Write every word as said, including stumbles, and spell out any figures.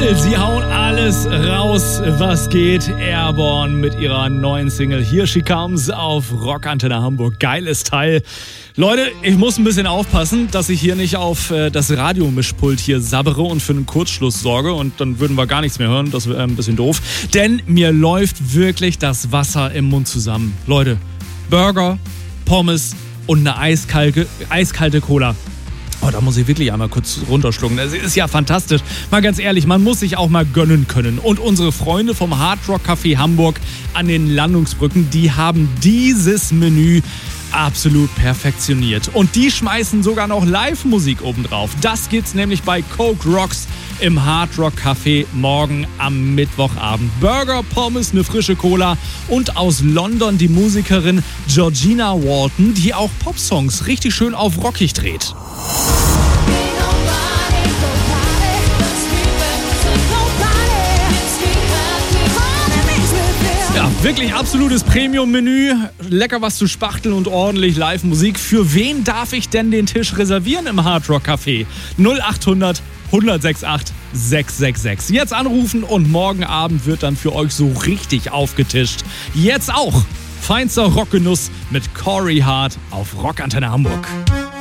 geil. Sie hauen alles raus, was geht. Airborne mit ihrer neuen Single Here She Comes auf Rockantenne Hamburg. Geiles Teil. Leute, ich muss ein bisschen aufpassen, dass ich hier nicht auf äh, das Radiomischpult hier sabbere und für einen Kurzschluss sorge. Und dann würden wir gar nichts mehr hören. Das wäre ein bisschen doof. Denn mir läuft wirklich das Wasser im Mund zusammen. Leute, Burger, Pommes und eine eiskalte, eiskalte Cola. Oh, da muss ich wirklich einmal kurz runterschlucken. Das ist ja fantastisch. Mal ganz ehrlich, man muss sich auch mal gönnen können. Und unsere Freunde vom Hard Rock Café Hamburg an den Landungsbrücken, die haben dieses Menü absolut perfektioniert. Und die schmeißen sogar noch Live-Musik obendrauf. Das gibt's nämlich bei Coke Rocks im Hard Rock Café morgen am Mittwochabend. Burger, Pommes, eine frische Cola und aus London die Musikerin Georgina Walton, die auch Popsongs richtig schön auf rockig dreht. Ja, wirklich absolutes Premium-Menü. Lecker was zu spachteln und ordentlich Live-Musik. Für wen darf ich denn den Tisch reservieren im Hard Rock Café? null achthundert hundertsechsundachtzig sechshundertsechsundsechzig. Jetzt anrufen und morgen Abend wird dann für euch so richtig aufgetischt. Jetzt auch feinster Rockgenuss mit Corey Hart auf Rockantenne Hamburg.